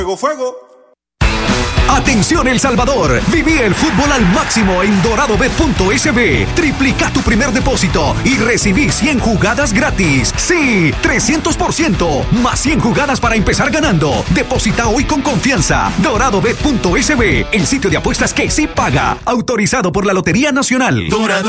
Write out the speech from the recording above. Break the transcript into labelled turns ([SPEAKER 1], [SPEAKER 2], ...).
[SPEAKER 1] Fuego, fuego.
[SPEAKER 2] Atención El Salvador, viví el fútbol al máximo en doradobet.sb. Triplica tu primer depósito y recibí 100 jugadas gratis. Sí, 300%, más 100 jugadas para empezar ganando. Deposita hoy con confianza. Doradobet.sb, el sitio de apuestas que sí paga. Autorizado por la Lotería Nacional.
[SPEAKER 3] Dorado.